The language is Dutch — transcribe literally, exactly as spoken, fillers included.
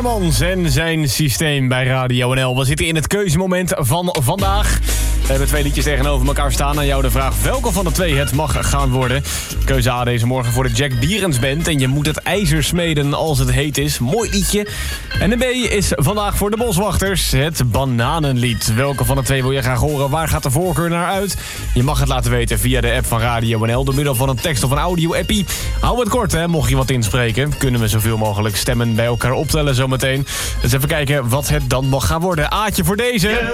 Hermans en zijn systeem bij Radio N L. We zitten in het keuzemoment van vandaag. We hebben twee liedjes tegenover elkaar staan. Aan jou de vraag welke van de twee het mag gaan worden. Keuze A deze morgen voor de Jack Bierens Band. En je moet het ijzer smeden als het heet is. Mooi liedje. En de B is vandaag voor de Boswachters. Het Bananenlied. Welke van de twee wil je graag horen? Waar gaat de voorkeur naar uit? Je mag het laten weten via de app van Radio N L. Door middel van een tekst of een audio-appie. Hou het kort, hè. Mocht je wat inspreken, kunnen we zoveel mogelijk stemmen bij elkaar optellen zometeen. Dus even kijken wat het dan mag gaan worden. Aatje voor deze.